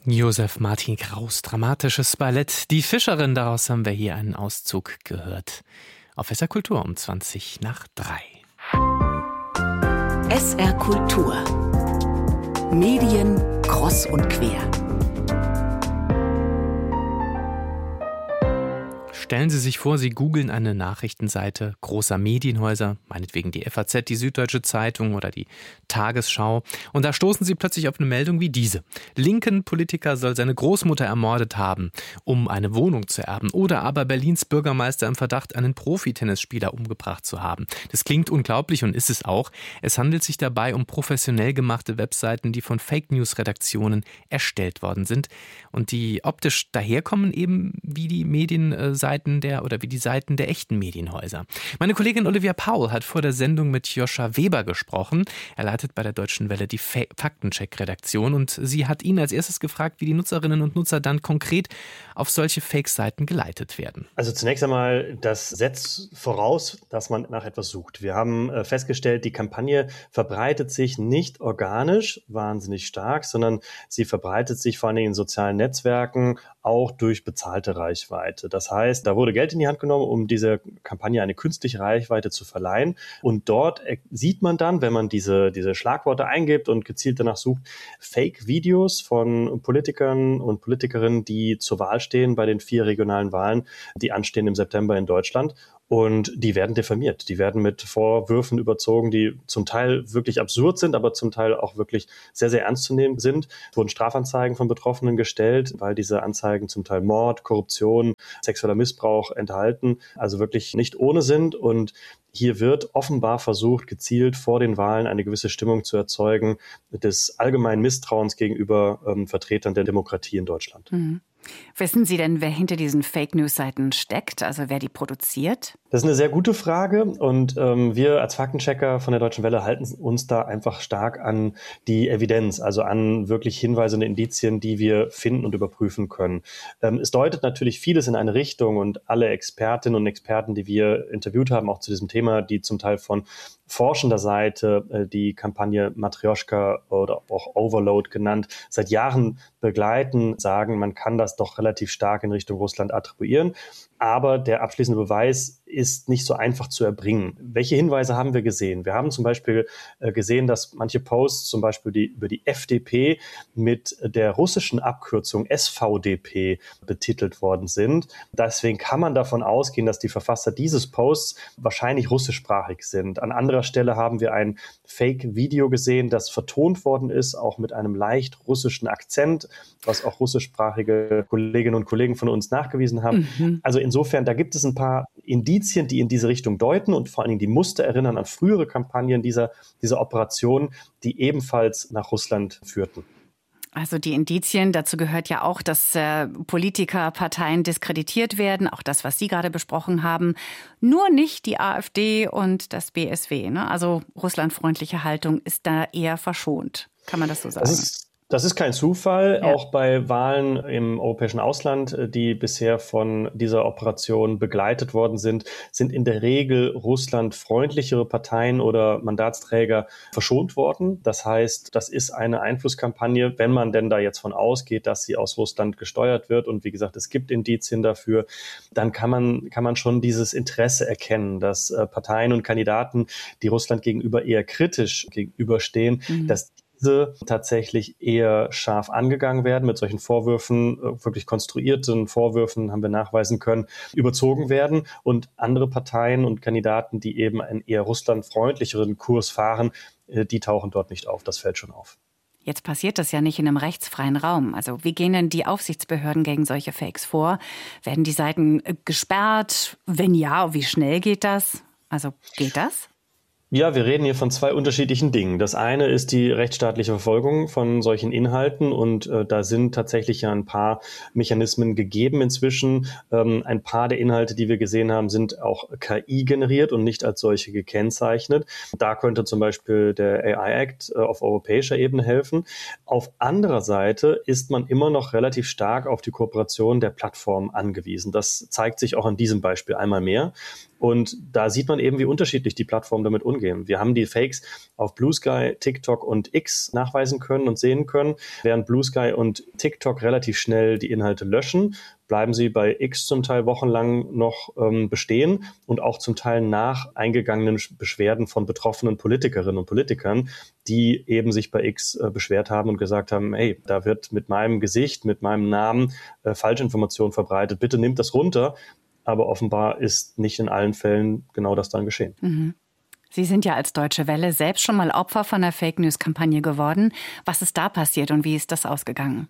Josef Martin Kraus, dramatisches Ballett Die Fischerin, daraus haben wir hier einen Auszug gehört. Auf SR Kultur um 2:20 SR Kultur. Medien kreuz und quer. Stellen Sie sich vor, Sie googeln eine Nachrichtenseite großer Medienhäuser, meinetwegen die FAZ, die Süddeutsche Zeitung oder die Tagesschau. Und da stoßen Sie plötzlich auf eine Meldung wie diese. Linken Politiker soll seine Großmutter ermordet haben, um eine Wohnung zu erben. Oder aber Berlins Bürgermeister im Verdacht, einen Profitennisspieler umgebracht zu haben. Das klingt unglaublich und ist es auch. Es handelt sich dabei um professionell gemachte Webseiten, die von Fake-News-Redaktionen erstellt worden sind und die optisch daherkommen eben wie die Medienseiten wie die Seiten der echten Medienhäuser. Meine Kollegin Olivia Paul hat vor der Sendung mit Joscha Weber gesprochen. Er leitet bei der Deutschen Welle die Faktencheck-Redaktion und sie hat ihn als erstes gefragt, wie die Nutzerinnen und Nutzer dann konkret auf solche Fake-Seiten geleitet werden. Also zunächst einmal, das setzt voraus, dass man nach etwas sucht. Wir haben festgestellt, die Kampagne verbreitet sich nicht organisch wahnsinnig stark, sondern sie verbreitet sich vor allem in sozialen Netzwerken, auch durch bezahlte Reichweite. Das heißt, da wurde Geld in die Hand genommen, um dieser Kampagne eine künstliche Reichweite zu verleihen. Und dort sieht man dann, wenn man diese Schlagworte eingibt und gezielt danach sucht, Fake-Videos von Politikern und Politikerinnen, die zur Wahl stehen bei den 4 regionalen Wahlen, die anstehen im September in Deutschland. Und die werden diffamiert. Die werden mit Vorwürfen überzogen, die zum Teil wirklich absurd sind, aber zum Teil auch wirklich sehr, sehr ernst zu nehmen sind. Es wurden Strafanzeigen von Betroffenen gestellt, weil diese Anzeigen zum Teil Mord, Korruption, sexueller Missbrauch enthalten, also wirklich nicht ohne sind. Und hier wird offenbar versucht, gezielt vor den Wahlen eine gewisse Stimmung zu erzeugen des allgemeinen Misstrauens gegenüber Vertretern der Demokratie in Deutschland. Mhm. Wissen Sie denn, wer hinter diesen Fake-News-Seiten steckt, also wer die produziert? Das ist eine sehr gute Frage und wir als Faktenchecker von der Deutschen Welle halten uns da einfach stark an die Evidenz, also an wirklich Hinweise und Indizien, die wir finden und überprüfen können. Es deutet natürlich vieles in eine Richtung und alle Expertinnen und Experten, die wir interviewt haben, auch zu diesem Thema, die zum Teil von forschender Seite die Kampagne Matrjoschka oder auch Overload genannt, seit Jahren begleiten, sagen, man kann das doch relativ stark in Richtung Russland attribuieren. Aber der abschließende Beweis ist nicht so einfach zu erbringen. Welche Hinweise haben wir gesehen? Wir haben zum Beispiel gesehen, dass manche Posts zum Beispiel über die FDP mit der russischen Abkürzung SVDP betitelt worden sind. Deswegen kann man davon ausgehen, dass die Verfasser dieses Posts wahrscheinlich russischsprachig sind. An anderer Stelle haben wir ein Fake-Video gesehen, das vertont worden ist, auch mit einem leicht russischen Akzent, was auch russischsprachige Kolleginnen und Kollegen von uns nachgewiesen haben. Also insofern, da gibt es ein paar Indizien, die in diese Richtung deuten und vor allen Dingen die Muster erinnern an frühere Kampagnen dieser Operation, die ebenfalls nach Russland führten. Also die Indizien, dazu gehört ja auch, dass Politiker, Parteien diskreditiert werden, auch das, was Sie gerade besprochen haben. Nur nicht die AfD und das BSW, ne? Also russlandfreundliche Haltung ist da eher verschont. Kann man das so sagen? Das ist kein Zufall. Ja. Auch bei Wahlen im europäischen Ausland, die bisher von dieser Operation begleitet worden sind in der Regel russlandfreundlichere Parteien oder Mandatsträger verschont worden. Das heißt, das ist eine Einflusskampagne, wenn man denn da jetzt von ausgeht, dass sie aus Russland gesteuert wird. Und wie gesagt, es gibt Indizien dafür. Dann kann man schon dieses Interesse erkennen, dass Parteien und Kandidaten, die Russland gegenüber eher kritisch gegenüberstehen, dass diese tatsächlich eher scharf angegangen werden, mit solchen Vorwürfen, wirklich konstruierten Vorwürfen, haben wir nachweisen können, überzogen werden und andere Parteien und Kandidaten, die eben einen eher russlandfreundlicheren Kurs fahren, die tauchen dort nicht auf. Das fällt schon auf. Jetzt passiert das ja nicht in einem rechtsfreien Raum. Also wie gehen denn die Aufsichtsbehörden gegen solche Fakes vor? Werden die Seiten gesperrt? Wenn ja, wie schnell geht das? Also geht das? Ja, wir reden hier von 2 unterschiedlichen Dingen. Das eine ist die rechtsstaatliche Verfolgung von solchen Inhalten und da sind tatsächlich ja ein paar Mechanismen gegeben inzwischen. Ein paar der Inhalte, die wir gesehen haben, sind auch KI generiert und nicht als solche gekennzeichnet. Da könnte zum Beispiel der AI Act auf europäischer Ebene helfen. Auf anderer Seite ist man immer noch relativ stark auf die Kooperation der Plattformen angewiesen. Das zeigt sich auch an diesem Beispiel einmal mehr. Und da sieht man eben, wie unterschiedlich die Plattformen damit umgehen. Wir haben die Fakes auf Blue Sky, TikTok und X nachweisen können und sehen können. Während Blue Sky und TikTok relativ schnell die Inhalte löschen, bleiben sie bei X zum Teil wochenlang noch bestehen und auch zum Teil nach eingegangenen Beschwerden von betroffenen Politikerinnen und Politikern, die eben sich bei X beschwert haben und gesagt haben, hey, da wird mit meinem Gesicht, mit meinem Namen Falschinformation verbreitet, bitte nimmt das runter. Aber offenbar ist nicht in allen Fällen genau das dann geschehen. Mhm. Sie sind ja als Deutsche Welle selbst schon mal Opfer von einer Fake-News-Kampagne geworden. Was ist da passiert und wie ist das ausgegangen?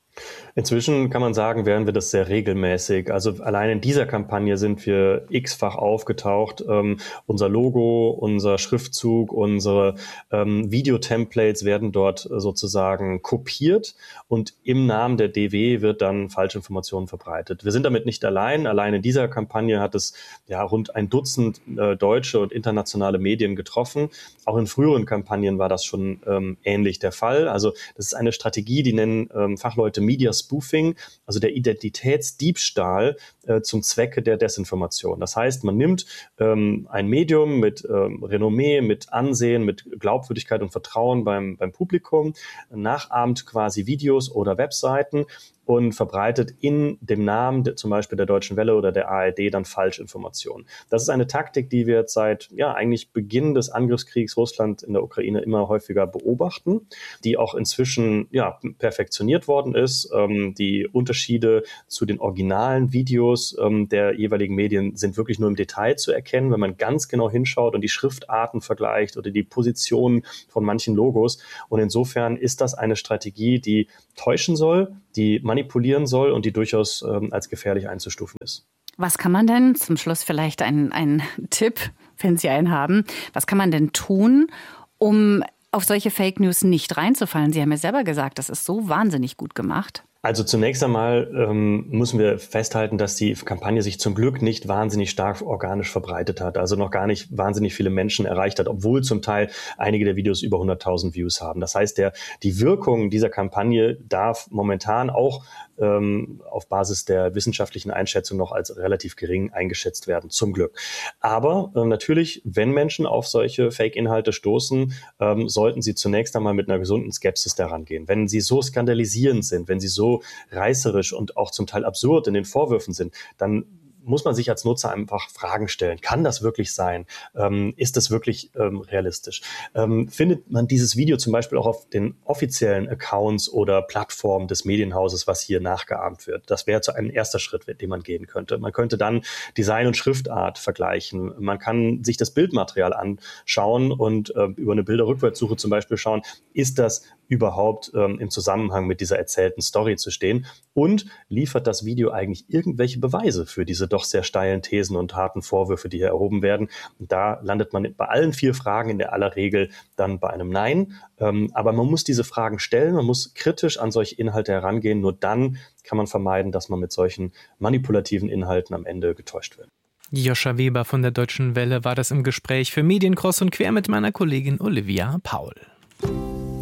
Inzwischen kann man sagen, wären wir das sehr regelmäßig. Also allein in dieser Kampagne sind wir x-fach aufgetaucht. Unser Logo, unser Schriftzug, unsere Videotemplates werden dort sozusagen kopiert und im Namen der DW wird dann Falschinformationen verbreitet. Wir sind damit nicht allein. Allein in dieser Kampagne hat es rund ein Dutzend deutsche und internationale Medien getroffen. Auch in früheren Kampagnen war das schon ähnlich der Fall. Also das ist eine Strategie, die nennen Fachleute Media Spoofing, also der Identitätsdiebstahl zum Zwecke der Desinformation. Das heißt, man nimmt ein Medium mit Renommee, mit Ansehen, mit Glaubwürdigkeit und Vertrauen beim Publikum, nachahmt quasi Videos oder Webseiten und verbreitet in dem Namen zum Beispiel der Deutschen Welle oder der ARD dann Falschinformationen. Das ist eine Taktik, die wir jetzt seit eigentlich Beginn des Angriffskriegs Russland in der Ukraine immer häufiger beobachten, die auch inzwischen perfektioniert worden ist. Die Unterschiede zu den originalen Videos der jeweiligen Medien sind wirklich nur im Detail zu erkennen, wenn man ganz genau hinschaut und die Schriftarten vergleicht oder die Positionen von manchen Logos. Und insofern ist das eine Strategie, die täuschen soll, die manipulieren soll und die durchaus als gefährlich einzustufen ist. Was kann man denn, zum Schluss vielleicht ein Tipp, wenn Sie einen haben, was kann man denn tun, um auf solche Fake News nicht reinzufallen? Sie haben ja selber gesagt, das ist so wahnsinnig gut gemacht. Also zunächst einmal müssen wir festhalten, dass die Kampagne sich zum Glück nicht wahnsinnig stark organisch verbreitet hat, also noch gar nicht wahnsinnig viele Menschen erreicht hat, obwohl zum Teil einige der Videos über 100.000 Views haben. Das heißt, die Wirkung dieser Kampagne darf momentan auch auf Basis der wissenschaftlichen Einschätzung noch als relativ gering eingeschätzt werden, zum Glück. Aber natürlich, wenn Menschen auf solche Fake-Inhalte stoßen, sollten sie zunächst einmal mit einer gesunden Skepsis daran gehen. Wenn sie so skandalisierend sind, wenn sie so reißerisch und auch zum Teil absurd in den Vorwürfen sind, dann muss man sich als Nutzer einfach Fragen stellen. Kann das wirklich sein? Ist das wirklich realistisch? Findet man dieses Video zum Beispiel auch auf den offiziellen Accounts oder Plattformen des Medienhauses, was hier nachgeahmt wird? Das wäre ein erster Schritt, den man gehen könnte. Man könnte dann Design und Schriftart vergleichen. Man kann sich das Bildmaterial anschauen und über eine Bilderrückwärtssuche zum Beispiel schauen, ist das überhaupt im Zusammenhang mit dieser erzählten Story zu stehen und liefert das Video eigentlich irgendwelche Beweise für diese doch sehr steilen Thesen und harten Vorwürfe, die hier erhoben werden. Und da landet man bei allen 4 Fragen in der aller Regel dann bei einem Nein. Aber man muss diese Fragen stellen, man muss kritisch an solche Inhalte herangehen. Nur dann kann man vermeiden, dass man mit solchen manipulativen Inhalten am Ende getäuscht wird. Joscha Weber von der Deutschen Welle war das im Gespräch für Medien kreuz und quer mit meiner Kollegin Olivia Paul.